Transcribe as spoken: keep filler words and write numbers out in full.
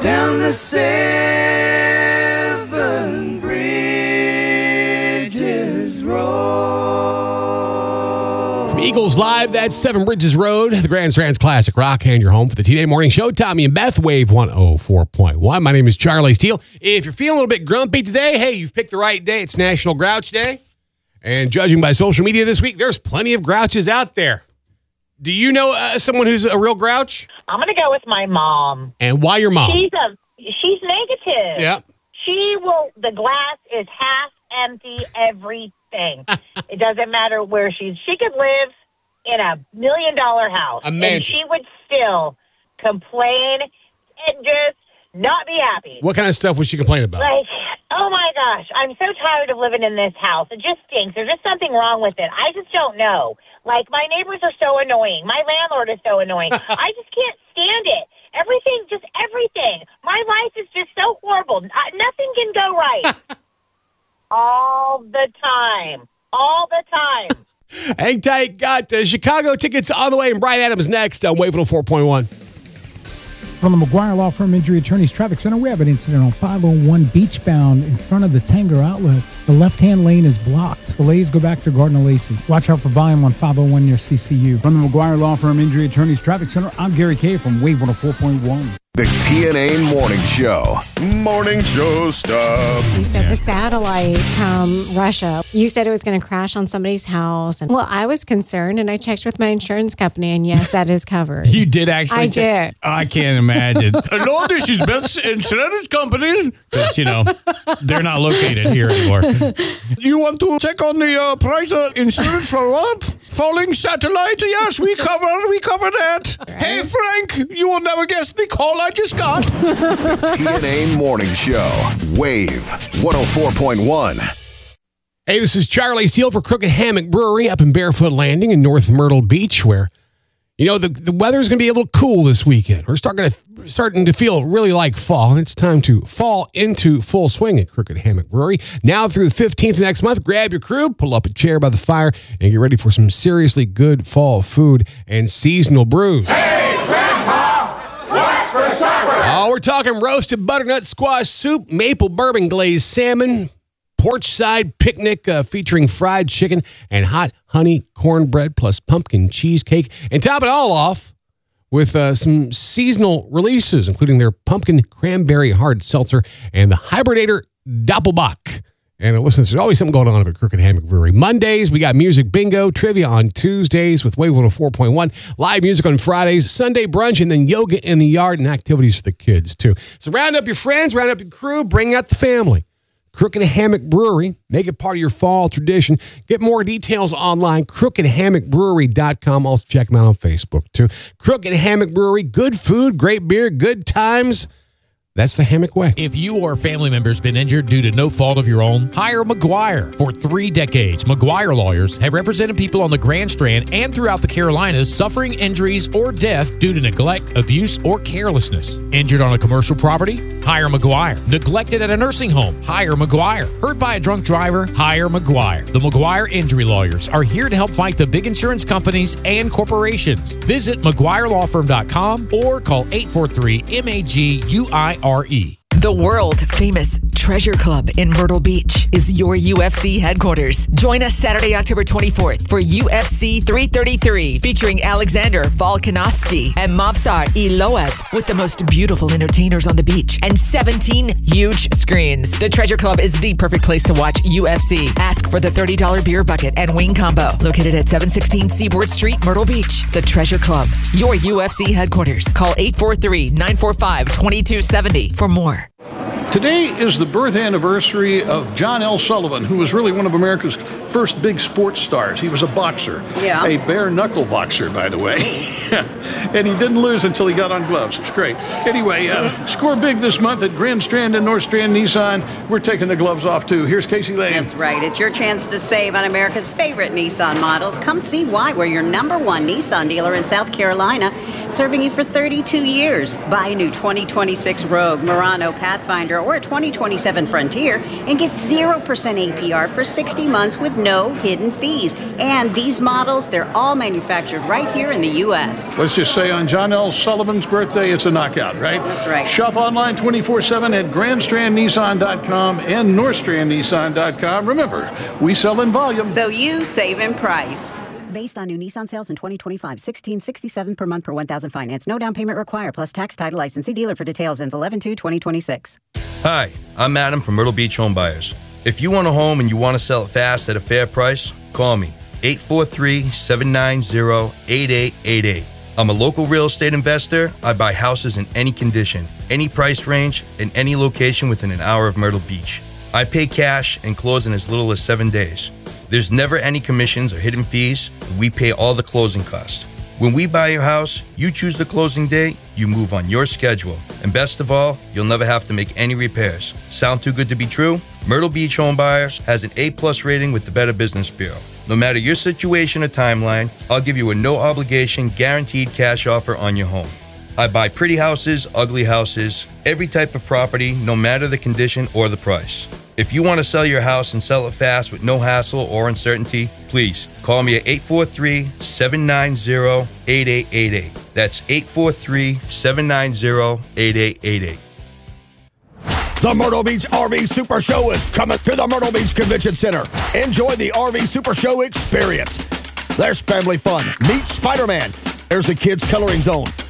down the Seven Bridges Road. From Eagles Live, that's Seven Bridges Road, the Grand Strands Classic Rock, and your home for the T-Day Morning Show. Tommy and Beth, Wave one oh four point one. My name is Charlie Steele. If you're feeling a little bit grumpy today, hey, you've picked the right day. It's National Grouch Day. And judging by social media this week, there's plenty of grouches out there. Do you know uh, someone who's a real grouch? I'm going to go with my mom. And why your mom? She's a she's negative. Yeah. She will, the glass is half empty, everything. It doesn't matter where she's, she could live in a million dollar house. A mansion. And she would still complain and just not be happy. What kind of stuff would she complain about? Like, oh my gosh, I'm so tired of living in this house. It just stinks. There's just something wrong with it. I just don't know. Like, my neighbors are so annoying. My landlord is so annoying. I just can't stand it. Everything, just everything. My life is just so horrible. Uh, nothing can go right. All the time. All the time. Hang tight. Got uh, Chicago tickets on the way, and Brian Adams next on Wave one oh four point one. From the McGuire Law Firm Injury Attorneys Traffic Center, we have an incident on five oh one Beachbound in front of the Tanger Outlets. The left-hand lane is blocked. Delays go back to Gardner Lacey. Watch out for volume on five oh one near C C U. From the McGuire Law Firm Injury Attorneys Traffic Center, I'm Gary Kay from Wave one oh four point one. The T N A Morning Show. Morning Show stuff. You said the satellite from Russia. You said it was going to crash on somebody's house. And well, I was concerned, and I checked with my insurance company, and yes, that is covered. You did actually? I check? did. I can't imagine. Hello, this is Beth's Insurance Company. Because, you know, they're not located here anymore. You want to check on the uh, price of insurance for what? Falling satellite? Yes, we cover, we cover that. Right. Hey, Frank, you will never guess the call I just got. T N A Morning Show. Wave one oh four point one. Hey, this is Charlie Steele for Crooked Hammock Brewery up in Barefoot Landing in North Myrtle Beach, where, you know, the, the weather's going to be a little cool this weekend. We're start gonna, starting to feel really like fall, and it's time to fall into full swing at Crooked Hammock Brewery. Now through the fifteenth of next month, grab your crew, pull up a chair by the fire, and get ready for some seriously good fall food and seasonal brews. Hey, Grandpa, what's for supper? Oh, we're talking roasted butternut squash soup, maple bourbon glazed salmon, porchside picnic uh, featuring fried chicken and hot honey cornbread plus pumpkin cheesecake. And top it all off with uh, some seasonal releases, including their pumpkin cranberry hard seltzer and the Hibernator Doppelbock. And uh, listen, there's always something going on at Crooked Hammock Brewery. Mondays, we got music bingo, trivia on Tuesdays with Wave one oh four point one, live music on Fridays, Sunday brunch, and then yoga in the yard and activities for the kids, too. So round up your friends, round up your crew, bring out the family. Crooked Hammock Brewery. Make it part of your fall tradition. Get more details online, crooked hammock brewery dot com. Also check them out on Facebook, too. Crooked Hammock Brewery. Good food, great beer, good times. That's the Hammock way. If you or a family member's been injured due to no fault of your own, hire McGuire. For three decades, McGuire lawyers have represented people on the Grand Strand and throughout the Carolinas suffering injuries or death due to neglect, abuse, or carelessness. Injured on a commercial property? Hire McGuire. Neglected at a nursing home? Hire McGuire. Hurt by a drunk driver? Hire McGuire. The McGuire Injury Lawyers are here to help fight the big insurance companies and corporations. Visit McGuire Law Firm dot com or call eight four three M A G U I R E. The world-famous Treasure Club in Myrtle Beach is your U F C headquarters. Join us Saturday, October twenty-fourth for U F C three thirty-three featuring Alexander Volkanovski and Movsar Eloev with the most beautiful entertainers on the beach and seventeen huge screens. The Treasure Club is the perfect place to watch U F C. Ask for the thirty dollars beer bucket and wing combo located at seven sixteen Seaboard Street, Myrtle Beach. The Treasure Club, your U F C headquarters. Call eight four three, nine four five, two two seven zero for more. Today is the birth anniversary of John L. Sullivan, who was really one of America's first big sports stars. He was a boxer, yeah. a bare-knuckle boxer, by the way. And he didn't lose until he got on gloves. It's great. Anyway, uh, score big this month at Grand Strand and North Strand Nissan. We're taking the gloves off, too. Here's Casey Lane. That's right. It's your chance to save on America's favorite Nissan models. Come see why. We're your number one Nissan dealer in South Carolina, serving you for thirty-two years. Buy a new twenty twenty-six Rogue, Murano, Pathfinder, or a twenty twenty-seven Frontier and get zero percent A P R for sixty months with no hidden fees. And these models, they're all manufactured right here in the U S. Let's just say on John L. Sullivan's birthday, it's a knockout, right? That's right. Shop online twenty-four seven at Grand Strand Nissan dot com and North Strand Nissan dot com. Remember, we sell in volume. So you save in price. Based on new Nissan sales in twenty twenty-five, sixteen sixty-seven per month per one thousand finance. No down payment required, plus tax, title, license. See dealer for details. Ends eleven two twenty twenty-six. Hi, I'm Adam from Myrtle Beach Home Buyers. If you own a home and you want to sell it fast at a fair price, call me, eight four three, seven nine zero, eight eight eight eight. I'm a local real estate investor. I buy houses in any condition, any price range, in any location within an hour of Myrtle Beach. I pay cash and close in as little as seven days. There's never any commissions or hidden fees. We pay all the closing costs. When we buy your house, you choose the closing date, you move on your schedule. And best of all, you'll never have to make any repairs. Sound too good to be true? Myrtle Beach Home Buyers has an A plus rating with the Better Business Bureau. No matter your situation or timeline, I'll give you a no obligation guaranteed cash offer on your home. I buy pretty houses, ugly houses, every type of property, no matter the condition or the price. If you want to sell your house and sell it fast with no hassle or uncertainty, please call me at eight four three, seven nine zero, eight eight eight eight. That's eight four three, seven nine zero, eight eight eight eight. The Myrtle Beach R V Super Show is coming to the Myrtle Beach Convention Center. Enjoy the R V Super Show experience. There's family fun. Meet Spider-Man. There's the kids' coloring zone.